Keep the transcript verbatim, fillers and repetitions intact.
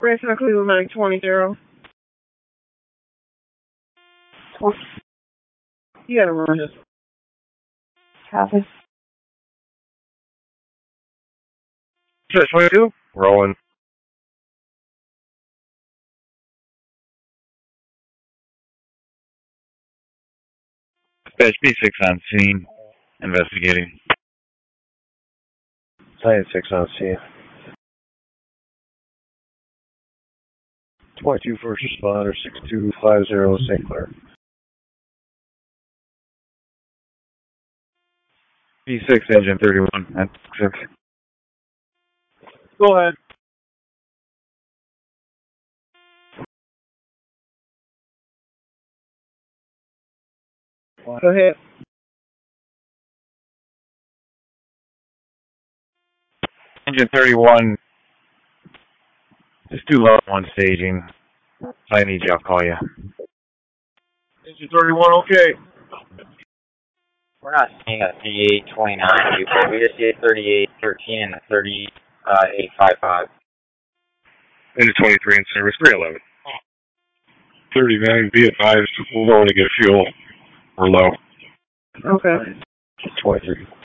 Ransom Cleveland nine twenty zero. You gotta run this. Copy. Six twenty-two. Rolling. Dispatch B six on scene. Investigating. Science six on scene. twenty-two first responder, six two five zero Saint Clair. B six engine thirty-one at six. Go ahead. Go ahead. Engine thirty-one. Just do level one staging. If I need you, I'll call you. Engine thirty-one, okay. We're not seeing a thirty-eight twenty-nine. We just see a thirty-eight thirteen and a thirty-eight fifty-five. Engine twenty-three in service, three eleven. thirty-nine, be advised, we're going to get fuel. We're low. Okay. twenty-three.